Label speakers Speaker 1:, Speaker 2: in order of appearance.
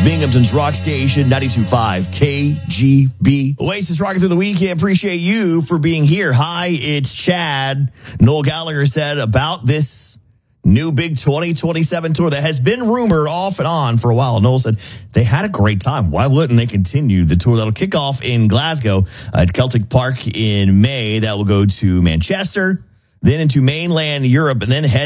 Speaker 1: Binghamton's Rock Station, 92.5 KGB. Oasis rocking through the weekend. Appreciate you for being here. Hi, it's Chad. Noel Gallagher said about this new big 2027 tour that has been rumored off and on for a while. Noel said they had a great time. Why wouldn't they continue the tour? That'll kick off in Glasgow at Celtic Park in May. That will go to Manchester, then into mainland Europe, and then head